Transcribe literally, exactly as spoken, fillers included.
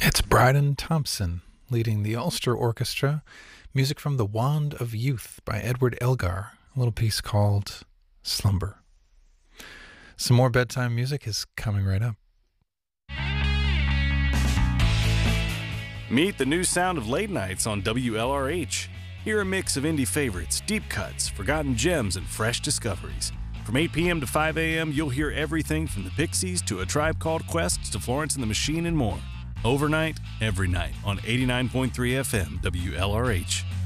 It's Bryden Thompson leading the Ulster Orchestra. Music from The Wand of Youth by Edward Elgar. A little piece called Slumber. Some more bedtime music is coming right up. Meet the new sound of late nights on W L R H. Hear a mix of indie favorites, deep cuts, forgotten gems, and fresh discoveries. From eight p.m. to five a.m., you'll hear everything from the Pixies to A Tribe Called Quest to Florence and the Machine and more. Overnight, every night on eighty-nine point three F M W L R H.